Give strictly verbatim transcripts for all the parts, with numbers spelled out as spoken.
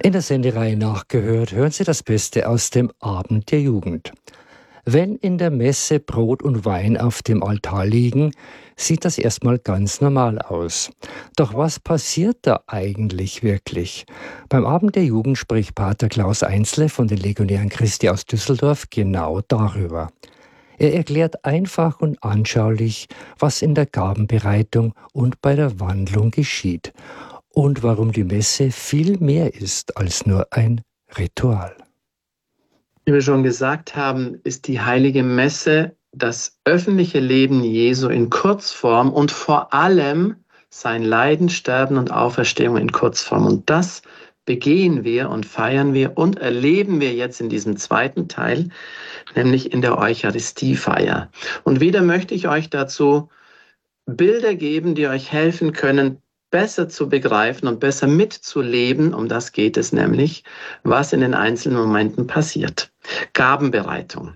In der Sendereihe Nachgehört hören Sie das Beste aus dem Abend der Jugend. Wenn in der Messe Brot und Wein auf dem Altar liegen, sieht das erstmal ganz normal aus. Doch was passiert da eigentlich wirklich? Beim Abend der Jugend spricht Pater Klaus Einzle von den Legionären Christi aus Düsseldorf genau darüber. Er erklärt einfach und anschaulich, was in der Gabenbereitung und bei der Wandlung geschieht und warum die Messe viel mehr ist als nur ein Ritual. Wie wir schon gesagt haben, ist die Heilige Messe das öffentliche Leben Jesu in Kurzform und vor allem sein Leiden, Sterben und Auferstehung in Kurzform. Und das begehen wir und feiern wir und erleben wir jetzt in diesem zweiten Teil, nämlich in der Eucharistiefeier. Und wieder möchte ich euch dazu Bilder geben, die euch helfen können, besser zu begreifen und besser mitzuleben, um das geht es nämlich, was in den einzelnen Momenten passiert. Gabenbereitung.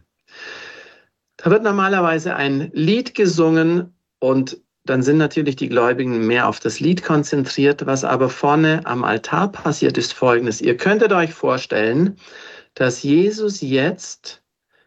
Da wird normalerweise ein Lied gesungen und dann sind natürlich die Gläubigen mehr auf das Lied konzentriert. Was aber vorne am Altar passiert, ist Folgendes. Ihr könntet euch vorstellen, dass Jesus jetzt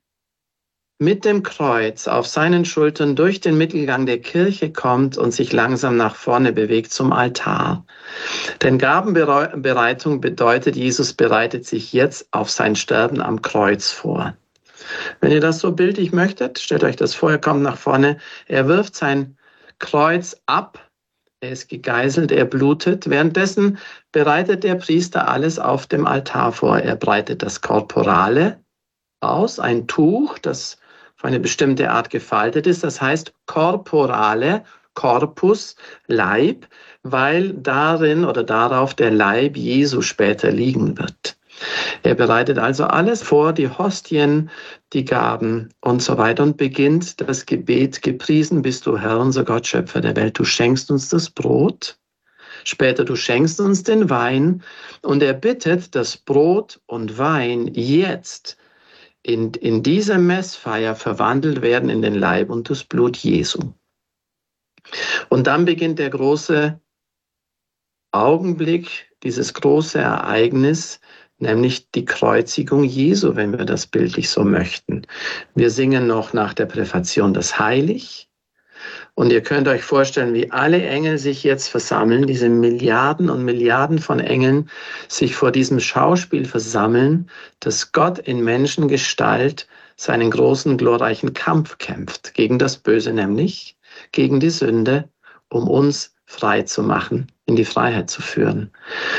mit dem Kreuz auf seinen Schultern durch den Mittelgang der Kirche kommt und sich langsam nach vorne bewegt zum Altar. Denn Gabenbereitung bedeutet, Jesus bereitet sich jetzt auf sein Sterben am Kreuz vor. Wenn ihr das so bildlich möchtet, stellt euch das vor, er kommt nach vorne, er wirft sein Kreuz ab, er ist gegeißelt, er blutet. Währenddessen bereitet der Priester alles auf dem Altar vor. Er breitet das Korporale aus, ein Tuch, das auf eine bestimmte Art gefaltet ist. Das heißt Korporale, Korpus, Leib, weil darin oder darauf der Leib Jesu später liegen wird. Er bereitet also alles vor, die Hostien, die Gaben und so weiter und beginnt das Gebet, gepriesen bist du Herr, unser Gott, Schöpfer der Welt. Du schenkst uns das Brot, später du schenkst uns den Wein und er bittet, dass Brot und Wein jetzt in, in dieser Messfeier verwandelt werden in den Leib und das Blut Jesu. Und dann beginnt der große Augenblick, dieses große Ereignis, nämlich die Kreuzigung Jesu, wenn wir das bildlich so möchten. Wir singen noch nach der Präfation das Heilig. Und ihr könnt euch vorstellen, wie alle Engel sich jetzt versammeln, diese Milliarden und Milliarden von Engeln sich vor diesem Schauspiel versammeln, dass Gott in Menschengestalt seinen großen, glorreichen Kampf kämpft. Gegen das Böse nämlich, gegen die Sünde, um uns frei zu machen, in die Freiheit zu führen.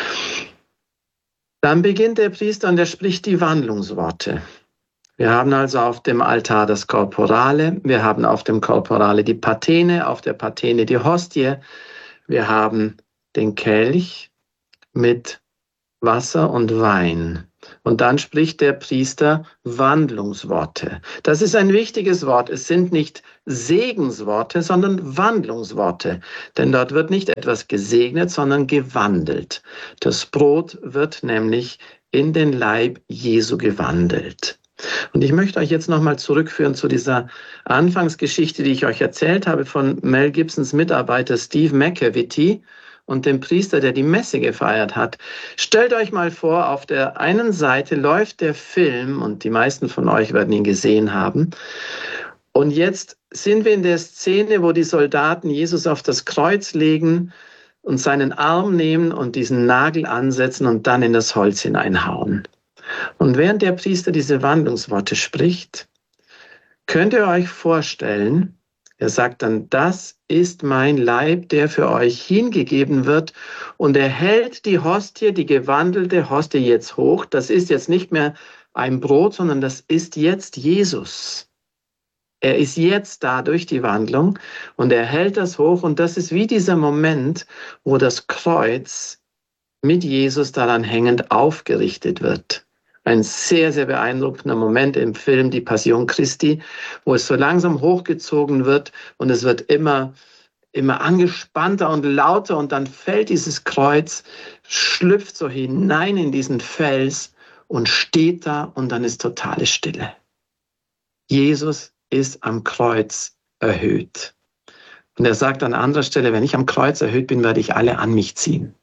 Dann beginnt der Priester und er spricht die Wandlungsworte. Wir haben also auf dem Altar das Korporale, wir haben auf dem Korporale die Pathene, auf der Pathene die Hostie, wir haben den Kelch mit Wasser und Wein. Und dann spricht der Priester Wandlungsworte. Das ist ein wichtiges Wort. Es sind nicht Segensworte, sondern Wandlungsworte. Denn dort wird nicht etwas gesegnet, sondern gewandelt. Das Brot wird nämlich in den Leib Jesu gewandelt. Und ich möchte euch jetzt nochmal zurückführen zu dieser Anfangsgeschichte, die ich euch erzählt habe von Mel Gibsons Mitarbeiter Steve McAvity und dem Priester, der die Messe gefeiert hat. Stellt euch mal vor, auf der einen Seite läuft der Film, und die meisten von euch werden ihn gesehen haben. Und jetzt sind wir in der Szene, wo die Soldaten Jesus auf das Kreuz legen und seinen Arm nehmen und diesen Nagel ansetzen und dann in das Holz hineinhauen. Und während der Priester diese Wandlungsworte spricht, könnt ihr euch vorstellen, er sagt dann, das ist mein Leib, der für euch hingegeben wird. Und er hält die Hostie, die gewandelte Hostie jetzt hoch. Das ist jetzt nicht mehr ein Brot, sondern das ist jetzt Jesus. Er ist jetzt da durch die Wandlung und er hält das hoch. Und das ist wie dieser Moment, wo das Kreuz mit Jesus daran hängend aufgerichtet wird. Ein sehr, sehr beeindruckender Moment im Film Die Passion Christi, wo es so langsam hochgezogen wird und es wird immer, immer angespannter und lauter und dann fällt dieses Kreuz, schlüpft so hinein in diesen Fels und steht da und dann ist totale Stille. Jesus ist am Kreuz erhöht. Und er sagt an anderer Stelle, wenn ich am Kreuz erhöht bin, werde ich alle an mich ziehen.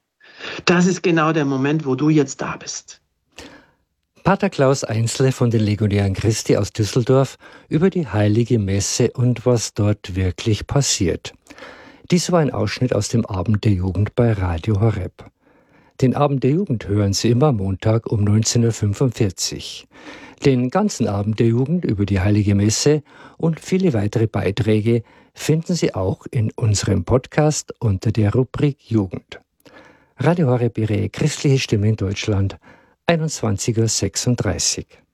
Das ist genau der Moment, wo du jetzt da bist. Pater Klaus Einsle von den Legionären Christi aus Düsseldorf über die Heilige Messe und was dort wirklich passiert. Dies war ein Ausschnitt aus dem Abend der Jugend bei Radio Horeb. Den Abend der Jugend hören Sie immer Montag um neunzehn Uhr fünfundvierzig. Den ganzen Abend der Jugend über die Heilige Messe und viele weitere Beiträge finden Sie auch in unserem Podcast unter der Rubrik Jugend. Radio Horeb, Ihre christliche Stimme in Deutschland, einundzwanzig Uhr sechsunddreißig.